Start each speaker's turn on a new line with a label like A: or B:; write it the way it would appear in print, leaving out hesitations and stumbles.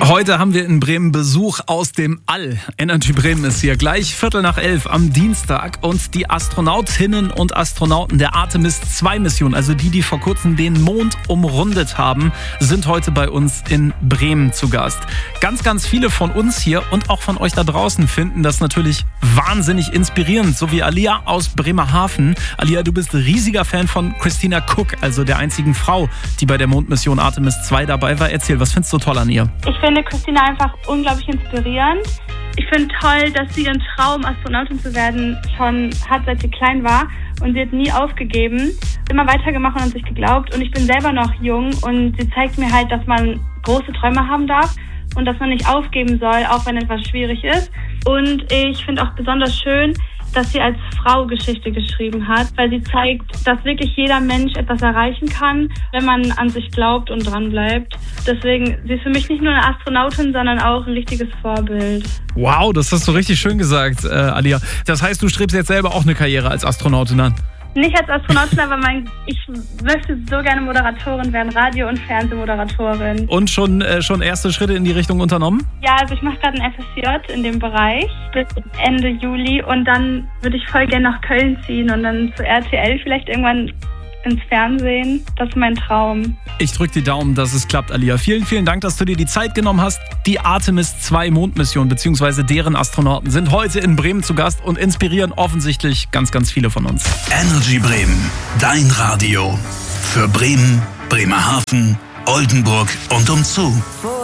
A: Heute haben wir in Bremen Besuch aus dem All. Energy Bremen ist hier gleich 11:15 am Dienstag und die Astronautinnen und Astronauten der Artemis-2-Mission, also die vor kurzem den Mond umrundet haben, sind heute bei uns in Bremen zu Gast. Ganz, ganz viele von uns hier und auch von euch da draußen finden das natürlich wahnsinnig inspirierend, so wie Alia aus Bremerhaven. Alia, du bist riesiger Fan von Christina Cook, also der einzigen Frau, die bei der Mondmission Artemis 2 dabei war. Erzähl, was findest du toll an ihr?
B: Ich finde Christina einfach unglaublich inspirierend. Ich finde toll, dass sie ihren Traum, Astronautin zu werden, schon hat, seit sie klein war. Und sie hat nie aufgegeben, immer weitergemacht und an sich geglaubt. Und ich bin selber noch jung und sie zeigt mir halt, dass man große Träume haben darf und dass man nicht aufgeben soll, auch wenn etwas schwierig ist. Und ich finde auch besonders schön, dass sie als Frau Geschichte geschrieben hat, weil sie zeigt, dass wirklich jeder Mensch etwas erreichen kann, wenn man an sich glaubt und dran bleibt. Deswegen, sie ist für mich nicht nur eine Astronautin, sondern auch ein richtiges Vorbild.
A: Wow, das hast du richtig schön gesagt, Alia. Das heißt, du strebst jetzt selber auch eine Karriere als Astronautin an?
B: Nicht als Astronautin, aber ich möchte so gerne Moderatorin werden, Radio- und Fernsehmoderatorin.
A: Und schon erste Schritte in die Richtung unternommen?
B: Ja, also ich mache gerade ein FSJ in dem Bereich bis Ende Juli und dann würde ich voll gerne nach Köln ziehen und dann zu RTL vielleicht irgendwann ins Fernsehen. Das ist mein Traum.
A: Ich drücke die Daumen, dass es klappt, Alia. Vielen, vielen Dank, dass du dir die Zeit genommen hast. Die Artemis-2 Mondmission bzw. deren Astronauten sind heute in Bremen zu Gast und inspirieren offensichtlich ganz, ganz viele von uns.
C: Energy Bremen, dein Radio. Für Bremen, Bremerhaven, Oldenburg und umzu.